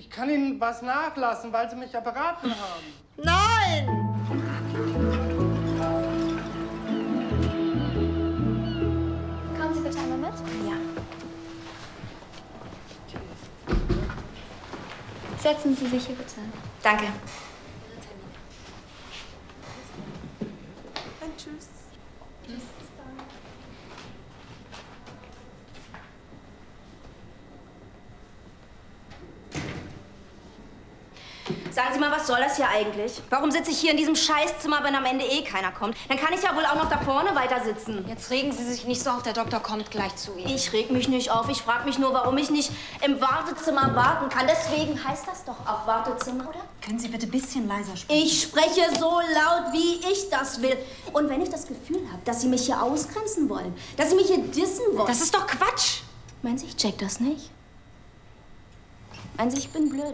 Ich kann Ihnen was nachlassen, weil Sie mich ja beraten haben. Nein! Kommen Sie bitte einmal mit. Ja. Setzen Sie sich hier bitte. Danke. Dann tschüss. Tschüss. Sagen Sie mal, was soll das hier eigentlich? Warum sitze ich hier in diesem Scheißzimmer, wenn am Ende eh keiner kommt? Dann kann ich ja wohl auch noch da vorne weiter sitzen. Jetzt regen Sie sich nicht so auf, der Doktor kommt gleich zu Ihnen. Ich reg mich nicht auf. Ich frage mich nur, warum ich nicht im Wartezimmer warten kann. Deswegen heißt das doch auch Wartezimmer, oder? Können Sie bitte ein bisschen leiser sprechen? Ich spreche so laut, wie ich das will. Und wenn ich das Gefühl habe, dass Sie mich hier ausgrenzen wollen, dass Sie mich hier dissen wollen... Das ist doch Quatsch! Meinen Sie, ich check das nicht? Meinen Sie, ich bin blöd?